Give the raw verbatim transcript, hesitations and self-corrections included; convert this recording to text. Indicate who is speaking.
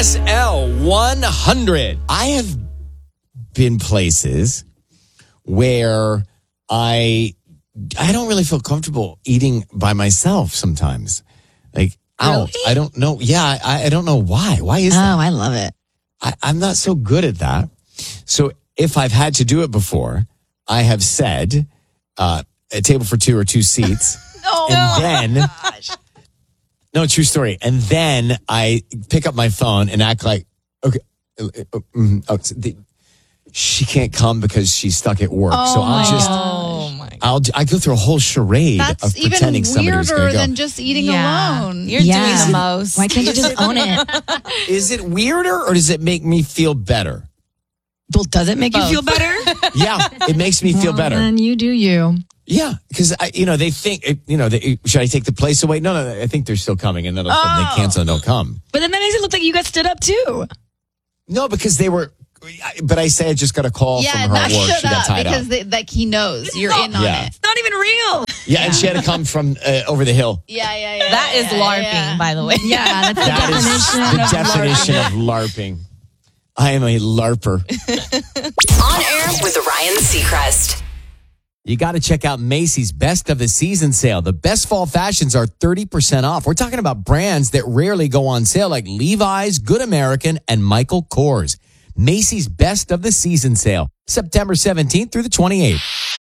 Speaker 1: S L one hundred. I have been places where I I don't really feel comfortable eating by myself sometimes. Like, out.
Speaker 2: Really?
Speaker 1: I don't know. Yeah, I, I don't know why. Why is
Speaker 2: Oh,
Speaker 1: that?
Speaker 2: I love it.
Speaker 1: I, I'm not so good at that. So if I've had to do it before, I have said uh, a table for two or two seats.
Speaker 2: Oh,
Speaker 1: and then, no, true story. And then I pick up my phone and act like, okay, uh, uh, mm, oh, the, she can't come because she's stuck at work.
Speaker 2: Oh,
Speaker 1: so I'll just,
Speaker 3: Oh my God.
Speaker 1: I'll, I go through a whole charade
Speaker 4: That's
Speaker 1: of
Speaker 4: even
Speaker 1: pretending somebody was
Speaker 4: weirder
Speaker 1: going to go.
Speaker 4: than just eating
Speaker 3: Yeah.
Speaker 4: alone.
Speaker 3: You're
Speaker 2: Yeah.
Speaker 3: doing the most.
Speaker 2: Why can't you just own it?
Speaker 1: Is it weirder or does it make me feel better?
Speaker 2: Well, does it make
Speaker 3: Both.
Speaker 2: you feel better?
Speaker 1: Yeah, it makes me feel better.
Speaker 2: And you do you.
Speaker 1: Yeah, because you know they think you know they, should I take the place away? No, no, I think they're still coming, and then all of a sudden they cancel and don't come.
Speaker 2: But then that makes it look like you got stood up too.
Speaker 1: No, because they were. But I say I just got a call
Speaker 4: Yeah,
Speaker 1: from her
Speaker 4: not
Speaker 1: at work.
Speaker 4: shut
Speaker 1: She got
Speaker 4: up
Speaker 1: tied
Speaker 4: because
Speaker 1: up.
Speaker 4: they, like he knows you're in on
Speaker 1: Yeah.
Speaker 4: it.
Speaker 2: It's not even real.
Speaker 1: Yeah, and she had to come from uh, over the hill.
Speaker 4: Yeah, yeah, yeah.
Speaker 3: That is
Speaker 4: yeah,
Speaker 3: LARPing,
Speaker 4: yeah.
Speaker 3: by the way.
Speaker 2: Yeah, that's the
Speaker 1: That is
Speaker 2: definition
Speaker 1: the
Speaker 2: of
Speaker 1: definition of LARPing. I am a LARPer.
Speaker 5: On air with Ryan Seacrest.
Speaker 1: You got to check out Macy's Best of the Season sale. The best fall fashions are thirty percent off. We're talking about brands that rarely go on sale like Levi's, Good American, and Michael Kors. Macy's Best of the Season sale, September seventeenth through the twenty-eighth.